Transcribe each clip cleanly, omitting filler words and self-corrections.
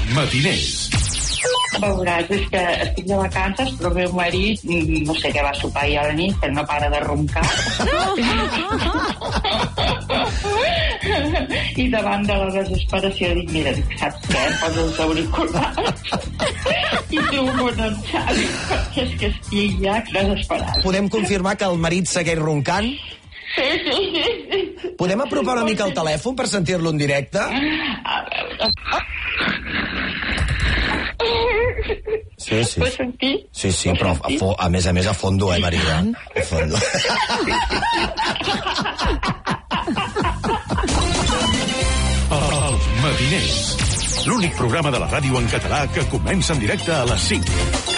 matiners. Veuràs, és que estic de vacances, però el meu marit, no sé què va sopar ahir a la nit, que no para de roncar. I davant de la desesperació dic, mira, saps què? Em poso els auriculars i tu un en Xavi, perquè és que estic ja desesperat. Podem confirmar que el marit segueix roncant? Sí. Podem apropar una mica el telèfon per sentir-lo en directe? A veure... Sí, sí. Pots sentir? Sí, però a més a fondo, Maria? A fondo. Els matiners. L'únic programa de la ràdio en català que comença en directe a les 5.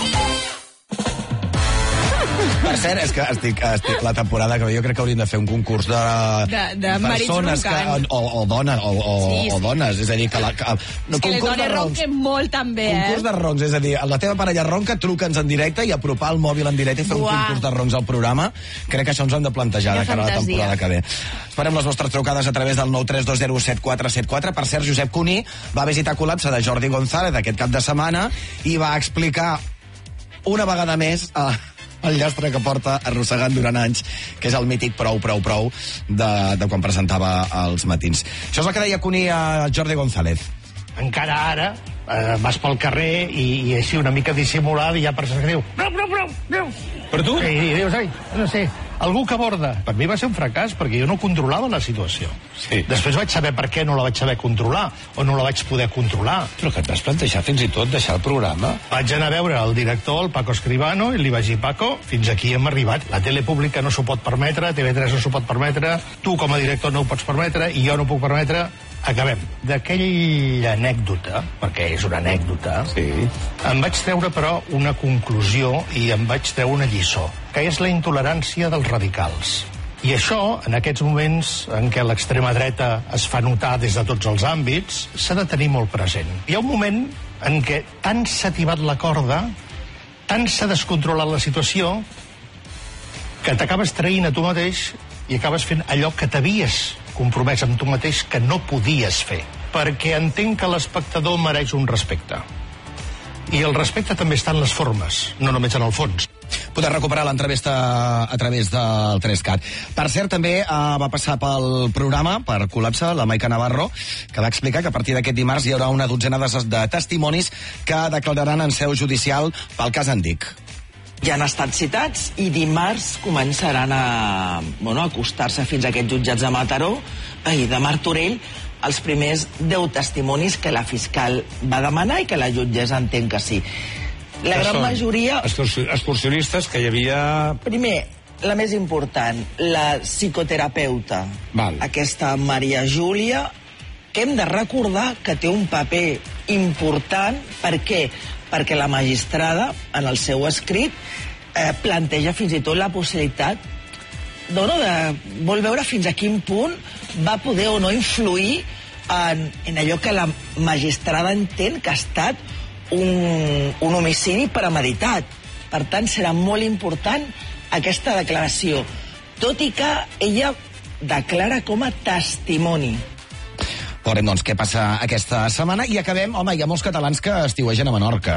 Per cert, és que estic la temporada que jo crec que hauríem de fer un concurs de persones o dones, és a dir, que les dones ronquen molt també, concurs de roncs, és a dir, la teva parella ronca, truca'ns en directe i apropar el mòbil en directe i fer un concurs de roncs al programa. Crec que això ens ho hem de plantejar de cara a la temporada que ve. Esperem les vostres trucades a través del 932017474. Per cert, Josep Cuní va visitar Col·lapse de Jordi González aquest cap de setmana i va explicar una vegada més el llastre que porta arrossegant durant anys, que és el mític prou de quan presentava els matins. Això és el que deia Cuní a Jordi González. Encara ara vas pel carrer i així una mica dissimulat i hi ha persones que diu prou. Per tu? I dius, ai, no sé, algú que aborda. Per mi va ser un fracàs perquè jo no controlava la situació. Sí. Després vaig saber per què no la vaig saber controlar o no la vaig poder controlar. Però que et vas plantejar fins i tot deixar el programa? Vaig anar a veure el director, el Paco Escribano, i li vaig dir, Paco, fins aquí hem arribat. La tele pública no s'ho pot permetre, TV3 no s'ho pot permetre, tu com a director no ho pots permetre i jo no ho puc permetre. Acabem. D'aquella anècdota, perquè és una anècdota, sí, em vaig treure, però, una conclusió i em vaig treure una lliçó, que és la intolerància dels radicals. I això, en aquests moments en què l'extrema dreta es fa notar des de tots els àmbits, s'ha de tenir molt present. Hi ha un moment en què tant s'ha tibat la corda, tant s'ha descontrolat la situació, que t'acabes traint a tu mateix i acabes fent allò que t'havies compromès amb tu mateix que no podies fer. Perquè entenc que l'espectador mereix un respecte. I el respecte també està en les formes, no només en el fons. Podeu recuperar l'entrevista a través del 3CAT. Per cert, també va passar pel programa, per Col·lapse, la Maica Navarro, que va explicar que a partir d'aquest dimarts hi haurà una dotzena de testimonis que declararan en seu judicial pel cas Andic. Ja han estat citats i dimarts començaran a acostar-se fins a aquests jutjats de Mataró i de Martorell els primers 10 testimonis que la fiscal va demanar i que la jutgessa entén que sí. La gran majoria... Excursionistes que hi havia... Primer, la més important, la psicoterapeuta, aquesta Maria Júlia, que hem de recordar que té un paper important. Per què? Perquè la magistrada, en el seu escrit, planteja fins i tot la possibilitat vol veure fins a quin punt va poder o no influir en allò que la magistrada entén que ha estat un homicidi premeditat. Per tant, serà molt important aquesta declaració, tot i que ella declara com a testimoni. Veurem, doncs, què passa aquesta setmana. I acabem, home, hi ha molts catalans que estiuegen a Menorca.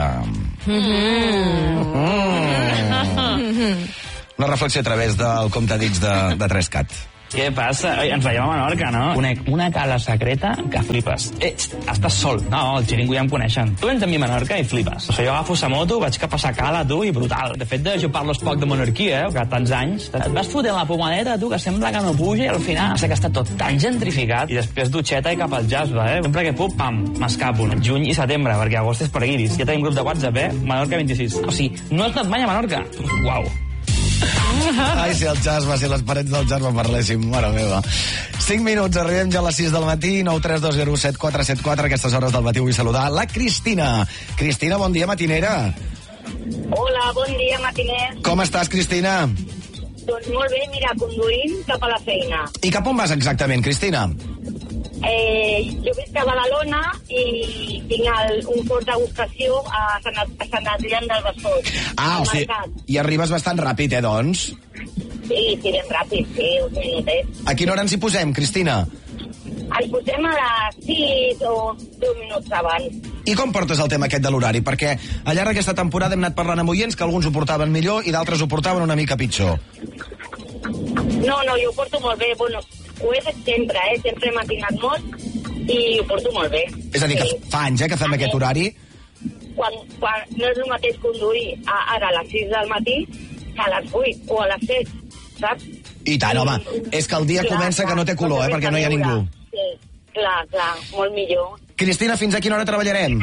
Una reflexió a través del compte dits de 3CAT. Què passa? Ens veiem a Menorca, no? Conec una cala secreta que flipes. Estàs sol. No, el xiringo ja em coneixen. Tu vens amb mi a Menorca i flipes. O sigui, jo agafo sa moto, vaig cap a sa cala, tu, i brutal. De fet, jo parlo poc de monarquia, que tants anys. Et vas fotent la pomadeta, tu, que sembla que no puja, i al final sé que està tot tan gentrificat. I després dutxeta i cap al Jasba, Sempre que puc, pam, m'escapo. Juny i setembre, perquè agost és per guiris. Ja tenim grup de WhatsApp, Menorca 26. O sigui, no has anat mai a Menorca? Uau. Ai, si el Jasba, si les parets del Jasba parléssim, mare meva. 5 minuts, arribem ja a les 6 del matí, 932017474, aquestes hores del matí vull saludar la Cristina. Cristina, bon dia, matinera. Hola, bon dia, matiners. Com estàs, Cristina? Doncs molt bé, mira, conduint cap a la feina. I cap on vas exactament, Cristina? Jo visc a Badalona i tinc un fort degustació a Sant Adrián del Besòs. O sigui, i arribes bastant ràpid, doncs? Sí, ben ràpid, sí, uns minutets. A quina hora ens hi posem, Cristina? ens posem a les 6 o 10 minuts abans. I com portes el tema aquest de l'horari? Perquè al llarg d'aquesta temporada hem anat parlant amb oients que alguns ho portaven millor i d'altres ho portaven una mica pitjor. No, jo ho porto molt bé. Bueno, ho he fet sempre, sempre he matinat molt i ho porto molt bé. És a dir, que fa anys que fem aquest horari. Quan no és el mateix conduir ara a les 6 del matí que a les 8 o a les 7, saps? I tant, home, és que el dia comença que no té color, perquè no hi ha ningú. Sí, clar, molt millor. Cristina, fins a quina hora treballarem?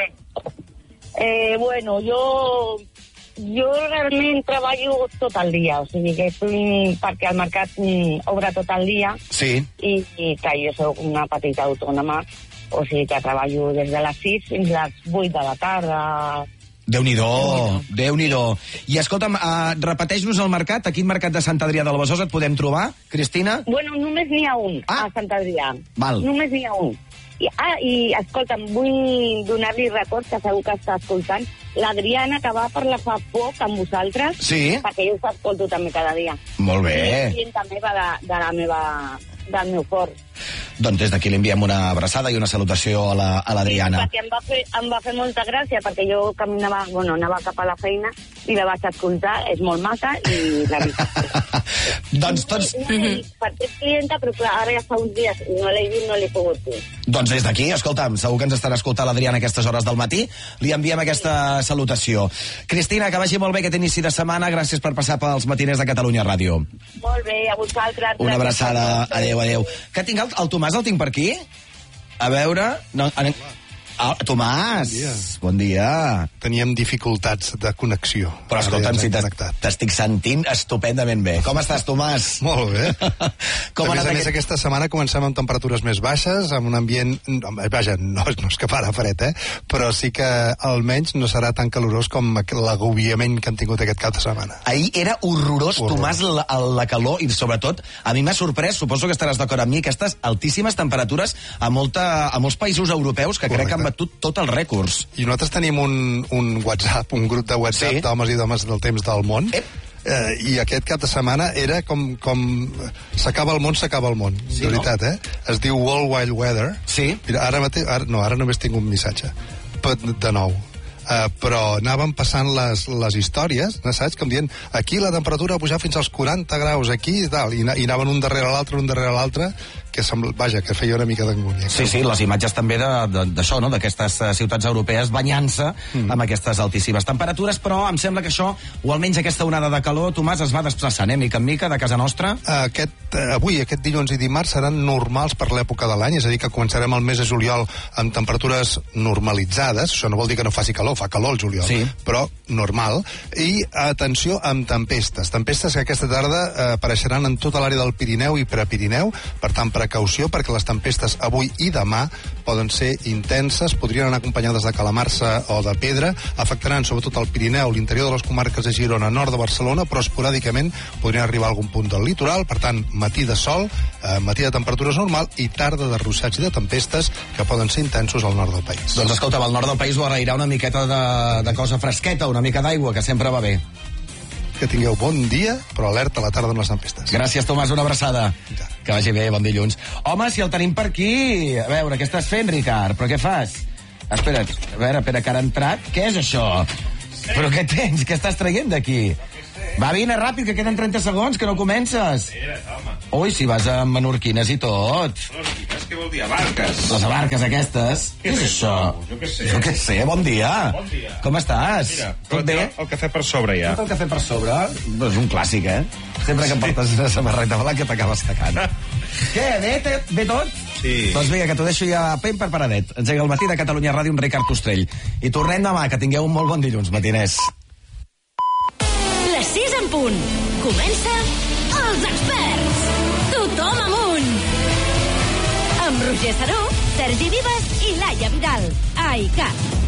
Bueno, jo realment treballo tot el dia, o sigui que perquè el mercat obre tot el dia. Sí. I clar, jo soc una petita autònoma, o sigui que treballo des de les 6 fins a les 8 de la tarda. Déu-n'hi-do. I escolta'm, repeteix-nos el mercat. A quin mercat de Sant Adrià de Besòs et podem trobar, Cristina? Bueno, només n'hi ha un, a Sant Adrià. Val. Només n'hi ha un. I escolta'm, vull donar-li record, que segur que està escoltant, l'Adriana, que va parlar fa poc amb vosaltres, perquè jo us escolto també cada dia. Molt bé. I també va del meu cor. Doncs des d'aquí li enviem una abraçada i una salutació a l'Adriana. Sí, perquè em va fer molta gràcia, perquè jo anava cap a la feina i la vaig escoltar, és molt maca i la veritat. Doncs tots... Perquè és clienta, però clar, ara ja fa uns dies no l'he vist, no l'he pogut dir. Doncs des d'aquí, escolta'm, segur que ens estarà escoltant l'Adriana a aquestes hores del matí, li enviem aquesta salutació. Cristina, que vagi molt bé aquest inici de setmana, gràcies per passar pels matiners de Catalunya Ràdio. Molt bé, a vosaltres. Una abraçada, adéu. Que tinc el Tomàs, el tinc per aquí? A veure... Tomàs, bon dia. Teníem dificultats de connexió. Però escolta'm, si t'estic sentint estupendament bé. Com estàs, Tomàs? Molt bé. A més, aquesta setmana comencem amb temperatures més baixes, amb un ambient... Vaja, no és que farà fred, però sí que almenys no serà tan calorós com l'agobiament que hem tingut aquest cap de setmana. Ahir era horrorós, Tomàs, la calor, i sobretot, a mi m'ha sorprès, suposo que estaràs d'acord amb mi, aquestes altíssimes temperatures a molts països europeus que crec que han batut tots els rècords. I nosaltres tenim un WhatsApp, un grup de WhatsApp d'homes i dones del temps del món, i aquest cap de setmana era com s'acaba el món, de veritat, Es diu World Wide Weather. Sí. Mira, ara només tinc un missatge. De nou. Però anàvem passant les històries, saps? Com dient, aquí la temperatura ha pujat fins als 40 graus, aquí i tal, i anaven un darrere l'altre, que feia una mica d'angúnia. Sí, les imatges també d'això, no? D'aquestes ciutats europees banyant-se amb aquestes altíssimes temperatures, però em sembla que això, o almenys aquesta onada de calor, Tomàs, es va desplaçant, mica en mica, de casa nostra. Avui, aquest dilluns i dimarts, seran normals per l'època de l'any, és a dir, que començarem el mes de juliol amb temperatures normalitzades, això no vol dir que no faci calor, fa calor el juliol, però normal, i atenció amb tempestes que aquesta tarda apareixeran en tota l'àrea del Pirineu i Prepirineu, per tant, precaució, perquè les tempestes avui i demà poden ser intenses, podrien anar acompanyades de calamarsa o de pedra, afectaran sobretot el Pirineu, l'interior de les comarques de Girona, nord de Barcelona, però esporàdicament podrien arribar a algun punt del litoral, per tant, matí de sol, matí de temperatures normal i tarda de ruixats i de tempestes que poden ser intensos al nord del país. Doncs escolta, al nord del país ho agrairà una miqueta de cosa fresqueta, una mica d'aigua, que sempre va bé. Que tingueu bon dia, però alerta a la tarda amb les tempestes. Gràcies, Tomàs, una abraçada. Que vagi bé, bon dilluns. Home, si el tenim per aquí... A veure, què estàs fent, Ricard? Però què fas? Espera't, a veure, que ara ha entrat. Què és això? Però què tens? Què estàs traient d'aquí? Va, vine ràpid, que queden 30 segons, que no comences. Ui, si vas amb menorquines i tot. Menorquines, què vol dir? Barques. Les barques aquestes. Què és això? Jo què sé, bon dia. Bon dia. Com estàs? Mira, tot bé? El cafè per sobre ja. Tot el cafè per sobre? És un clàssic, Sempre que portes una samarreta blanca t'acabes tacant. Què, bé tot? Sí. Doncs vinga, que t'ho deixo ja pen per paradet. Engega el matí de Catalunya Ràdio amb Ricard Ostrell. I tornem demà, que tingueu un molt bon dilluns, matiners. Les 6 en punt. Comença Els Experts. Tothom amunt. Amb Roger Saró, Sergi Vives i Laia Vidal. A ICAT.